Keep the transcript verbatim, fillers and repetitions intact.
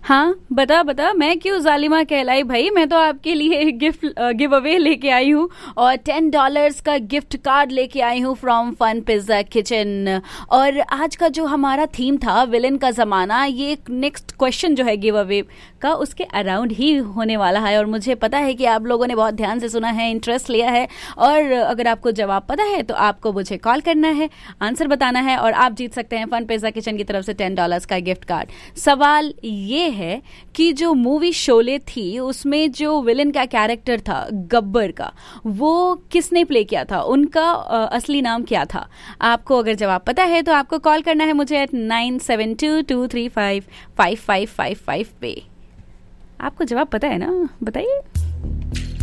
हाँ बता बता, मैं क्यों जालिमा कहलाई भाई, मैं तो आपके लिए गिफ्ट गिव अवे लेके आई हूँ और टेन डॉलर्स का गिफ्ट कार्ड लेके आई हूँ फ्रॉम फन पिज्जा किचन। और आज का जो हमारा थीम था विलेन का जमाना, ये नेक्स्ट क्वेश्चन जो है गिव अवे का उसके अराउंड ही होने वाला है। और मुझे पता है कि आप लोगों ने बहुत ध्यान से सुना है, इंटरेस्ट लिया है, और अगर आपको जवाब पता है तो आपको मुझे कॉल करना है, आंसर बताना है और आप जीत सकते हैं फन पिज्जा किचन की तरफ से टेन डॉलर्स का गिफ्ट कार्ड। सवाल ये है कि जो मूवी शोले थी उसमें जो विलेन का कैरेक्टर था गब्बर का, वो किसने प्ले किया था, उनका अ, असली नाम क्या था? आपको अगर जवाब पता है तो आपको कॉल करना है मुझे eight nine seven to to three five five five five five पे। आपको जवाब पता है ना, बताइए।